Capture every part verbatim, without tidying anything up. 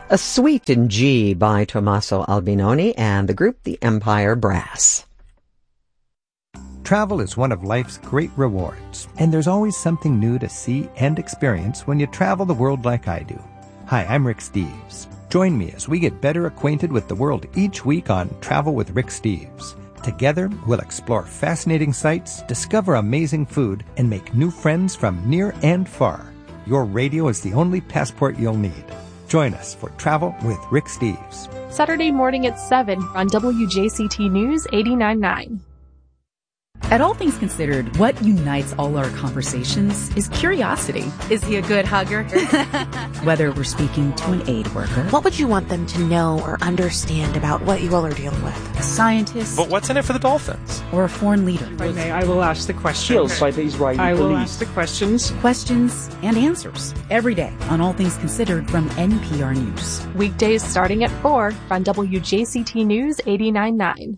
A Suite in G by Tommaso Albinoni and the group The Empire Brass. Travel is one of life's great rewards, and there's always something new to see and experience when you travel the world like I do. Hi, I'm Rick Steves. Join me as we get better acquainted with the world each week on Travel with Rick Steves. Together, we'll explore fascinating sights, discover amazing food, and make new friends from near and far. Your radio is the only passport you'll need. Join us for Travel with Rick Steves. Saturday morning at seven on W J C T News eighty-nine point nine. At All Things Considered, what unites all our conversations is curiosity. Is he a good hugger? Whether we're speaking to an aid worker. What would you want them to know or understand about what you all are dealing with? A scientist. But what's in it for the Dolphins? Or a foreign leader. If I may, I will ask the questions. Killed by the Israeli I will police. ask the questions. Questions and answers. Every day on All Things Considered from N P R News. Weekdays starting at four on W J C T News eighty-nine point nine.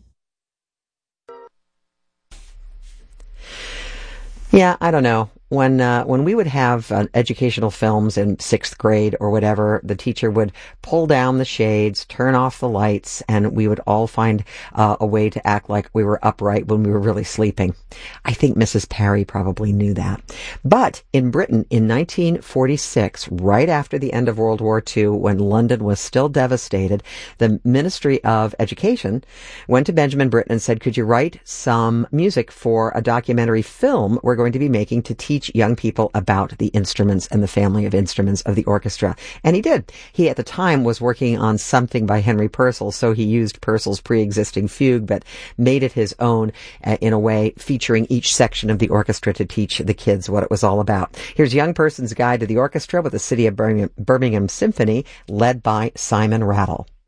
Yeah, I don't know. When uh, when we would have uh, educational films in sixth grade or whatever, the teacher would pull down the shades, turn off the lights, and we would all find uh, a way to act like we were upright when we were really sleeping. I think Missus Parry probably knew that. But in Britain in nineteen forty-six, right after the end of World War Two, when London was still devastated, the Ministry of Education went to Benjamin Britten and said, could you write some music for a documentary film we're going to be making to teach young people about the instruments and the family of instruments of the orchestra? And he did. He at the time was working on something by Henry Purcell, so he used Purcell's pre-existing fugue but made it his own uh, in a way, featuring each section of the orchestra to teach the kids what it was all about. Here's Young Person's Guide to the Orchestra with the City of Birmingham, Birmingham Symphony, led by Simon Rattle.